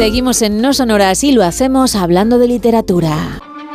Seguimos en No Sonoras y lo hacemos hablando de literatura.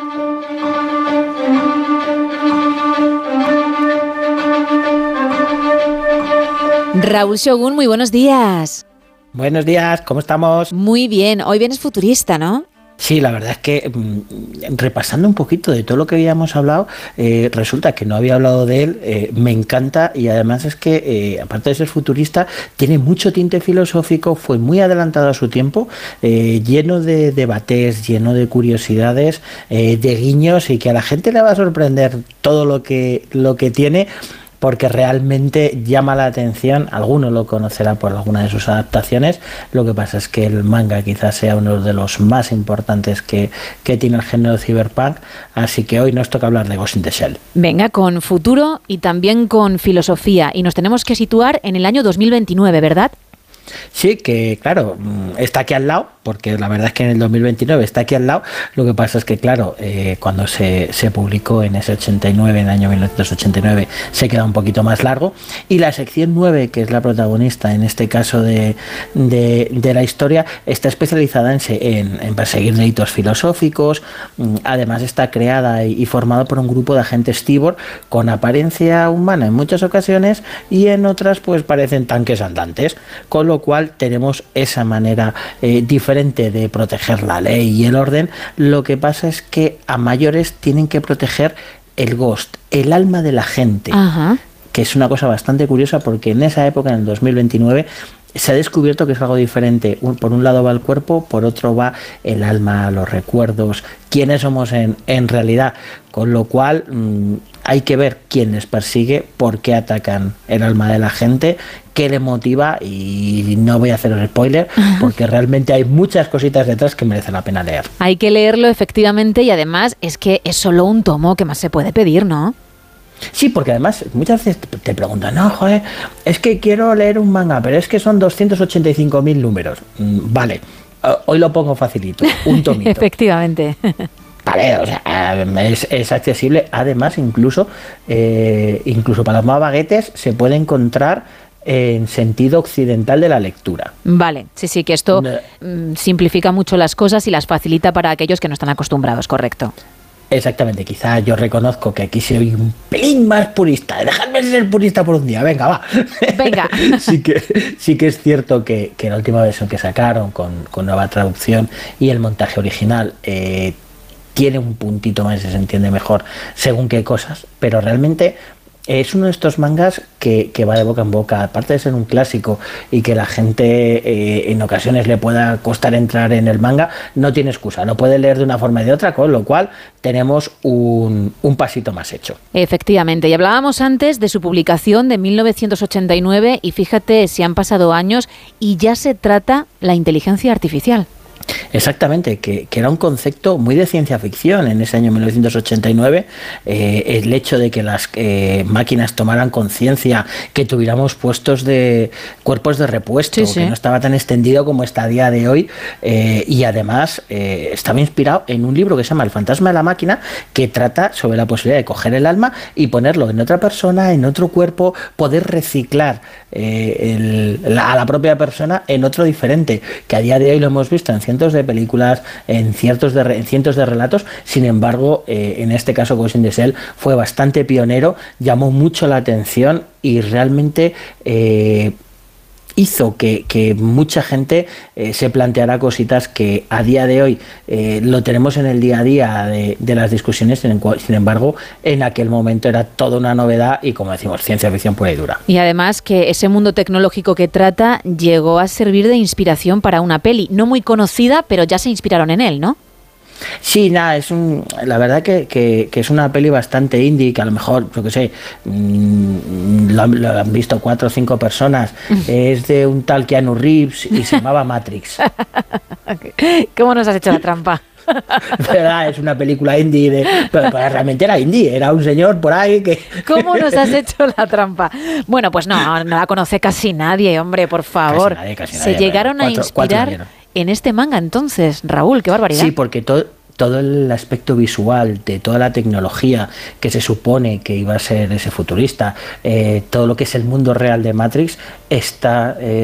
Raúl Shogun, muy buenos días. Buenos días, ¿cómo estamos? Muy bien, hoy vienes futurista, ¿no? Sí, la verdad es que repasando un poquito de todo lo que habíamos hablado, resulta que no había hablado de él, me encanta, y además es que, aparte de ser futurista, tiene mucho tinte filosófico, fue muy adelantado a su tiempo, lleno de debates, lleno de curiosidades, de guiños, y que a la gente le va a sorprender todo lo que tiene, porque realmente llama la atención. Alguno lo conocerá por alguna de sus adaptaciones. Lo que pasa es que el manga quizás sea uno de los más importantes que tiene el género cyberpunk, así que hoy nos toca hablar de Ghost in the Shell. Venga, con futuro y también con filosofía, y nos tenemos que situar en el año 2029, ¿verdad? Sí, que claro, está aquí al lado, porque la verdad es que en el 2029 está aquí al lado. Lo que pasa es que claro, cuando se publicó en ese 89, en el año 1989, se queda un poquito más largo, y la sección 9, que es la protagonista en este caso de la historia, está especializada en perseguir delitos filosóficos. Además está creada y formada por un grupo de agentes Tibor con apariencia humana en muchas ocasiones, y en otras pues parecen tanques andantes, con lo cual tenemos esa manera diferente de proteger la ley y el orden. Lo que pasa es que a mayores tienen que proteger el ghost, el alma de la gente. Ajá. Que es una cosa bastante curiosa, porque en esa época, en el 2029, se ha descubierto que es algo diferente. Por un lado va el cuerpo, por otro va el alma, los recuerdos, quiénes somos en realidad, con lo cual hay que ver quién les persigue, por qué atacan el alma de la gente, qué le motiva, y no voy a hacer el spoiler porque realmente hay muchas cositas detrás que merecen la pena leer. Hay que leerlo efectivamente, y además es que es solo un tomo, que más se puede pedir, ¿no? Sí, porque además muchas veces te preguntan, no, joder, es que quiero leer un manga, pero es que son 285.000 números. Vale, hoy lo pongo facilito, un tomito. Efectivamente. Vale, o sea, es accesible. Además, incluso para los más baguetes se puede encontrar en sentido occidental de la lectura. Vale, sí, que esto simplifica mucho las cosas y las facilita para aquellos que no están acostumbrados, correcto. Exactamente, quizá yo reconozco que aquí soy un pelín más purista. Dejadme ser purista por un día, venga, va. Venga. Sí que es cierto que la última versión que sacaron con nueva traducción y el montaje original tiene un puntito más y se entiende mejor según qué cosas, pero realmente es uno de estos mangas que va de boca en boca. Aparte de ser un clásico y que la gente en ocasiones le pueda costar entrar en el manga, no tiene excusa, lo puede leer de una forma y de otra, con lo cual tenemos un pasito más hecho. Efectivamente, y hablábamos antes de su publicación de 1989, y fíjate si han pasado años y ya se trata la inteligencia artificial. Exactamente, que era un concepto muy de ciencia ficción en ese año 1989, el hecho de que las máquinas tomaran conciencia, que tuviéramos puestos de cuerpos de repuesto, sí. Que no estaba tan extendido como está a día de hoy, y además estaba inspirado en un libro que se llama El fantasma de la máquina, que trata sobre la posibilidad de coger el alma y ponerlo en otra persona, en otro cuerpo, poder reciclar a la propia persona en otro diferente, que a día de hoy lo hemos visto en cientos de películas, en cientos de relatos. Sin embargo, en este caso Ghost in the Shell fue bastante pionero, llamó mucho la atención y realmente hizo que mucha gente se planteara cositas que a día de hoy lo tenemos en el día a día de las discusiones. Sin embargo, en aquel momento era toda una novedad y, como decimos, ciencia ficción pura y dura. Y además que ese mundo tecnológico que trata llegó a servir de inspiración para una peli, no muy conocida, pero ya se inspiraron en él, ¿no? Sí, nada, la verdad que es una peli bastante indie, que a lo mejor, yo que sé, lo han visto 4 o 5 personas. Es de un tal Keanu Reeves y se llamaba Matrix. ¿Cómo nos has hecho la trampa? ¿Verdad? Es una película indie, pero realmente era indie, era un señor por ahí que... ¿Cómo nos has hecho la trampa? Bueno, pues no la conoce casi nadie, hombre, por favor. Casi nadie, se llegaron a inspirar en este manga entonces, Raúl, qué barbaridad. Sí, porque todo el aspecto visual de toda la tecnología que se supone que iba a ser ese futurista, todo lo que es el mundo real de Matrix está